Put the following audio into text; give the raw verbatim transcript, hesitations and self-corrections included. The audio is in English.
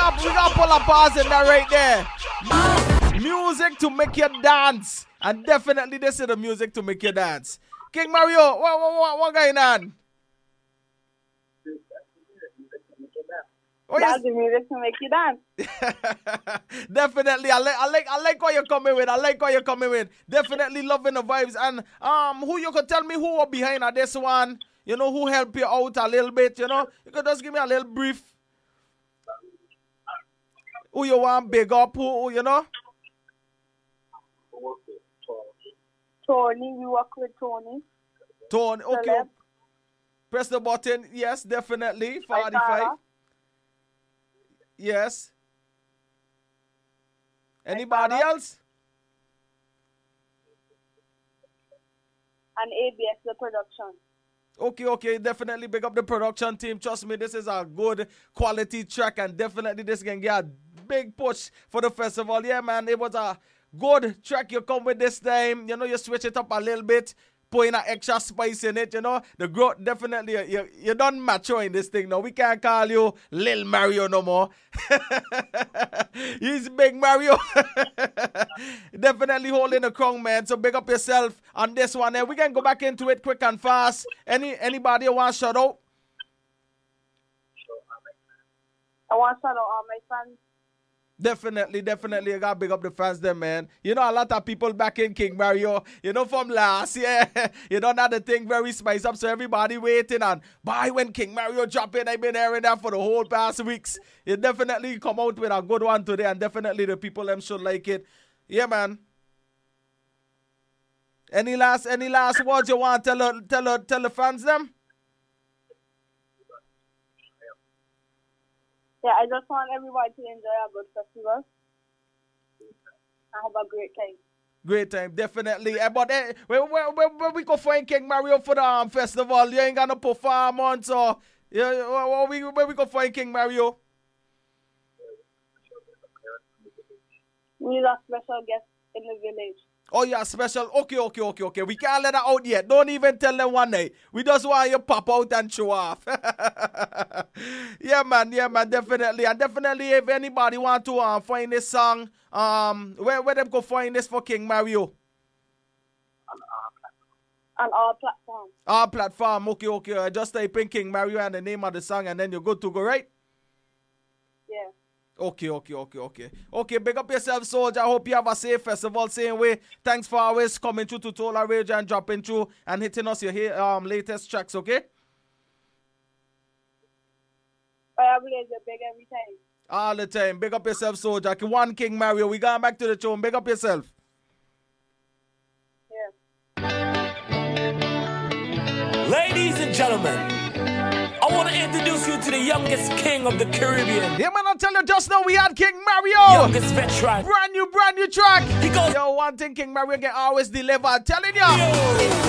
got, we got pull a pause in there right there. Music to make you dance. And definitely this is the music to make you dance. King Mario, what, what, what, what going on? Oh, that's the music to make you dance. Definitely, I like, I like, I like what you're coming with. I like what you're coming with. Definitely loving the vibes. And um, who you could tell me who are behind at this one? You know, who helped you out a little bit? You know, you could just give me a little brief. Who you want big up? Who, who you know? Tony, we work with Tony. Tony, okay. Celeb. Press the button. Yes, definitely. forty-five. Yes. Anybody else? And A B S, the production. Okay, okay. Definitely big up the production team. Trust me, this is a good quality track and definitely this can get a big push for the festival. Yeah, man, it was a good track you come with this time. You know, you switch it up a little bit. Putting an extra spice in it, you know. The growth, definitely, you, you, you done mature in this thing now. We can't call you Lil Mario no more. He's Big Mario. Definitely holding the crown, man. So big up yourself on this one. And we can go back into it quick and fast. Any Anybody who wants to shout out? I want to shout out all my fans. Definitely, definitely. I gotta big up the fans there, man. You know, a lot of people back in King Mario, you know, from last year, you don't have the thing very spice up, so everybody waiting on, by when King Mario drop in, I've been hearing that for the whole past weeks. You definitely come out with a good one today, and definitely the people them should like it. Yeah, man. Any last, any last words you want to tell, tell, tell the fans them? Yeah, I just want everybody to enjoy a good festival and have a great time. Great time, definitely. Uh, but uh, where, where, where, where we go find King Mario for the um, festival? You ain't got no performance or yeah, where we, where we go find King Mario? We need a special guest in the village. Oh, yeah, special. Okay, okay, okay, okay. We can't let that out yet. Don't even tell them one day. We just want you pop out and show off. Yeah, man. Yeah, man. Definitely. And definitely, if anybody want to uh, find this song, um, where, where them go find this for King Mario? On all platforms. All platform. Okay, okay. Just type in King Mario and the name of the song, and then you're good to go, right? Yeah. Okay, okay, okay, okay. Okay, big up yourself, Soldier. I hope you have a safe festival. Same way. Thanks for always coming through to Tola Rage and dropping through and hitting us your um, latest tracks, okay? Fire Blazer, big every time. All the time. Big up yourself, Soldier. One King Mario. We going back to the tune. Big up yourself. Yeah. Ladies and gentlemen, I want to introduce you to the youngest king of the Caribbean. Yeah, man, I'll tell you just now we had King Mario. Youngest veteran. Brand new, brand new track. He goes, yo, one thing King Mario can always deliver. I'm telling you. Yo.